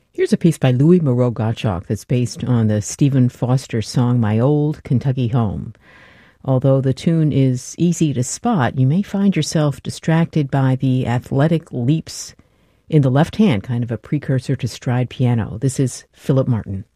Here's a piece by Louis Moreau Gottschalk that's based on the Stephen Foster song My Old Kentucky Home. Although the tune is easy to spot, you may find yourself distracted by the athletic leaps in the left hand, kind of a precursor to stride piano. This is Philip Martin.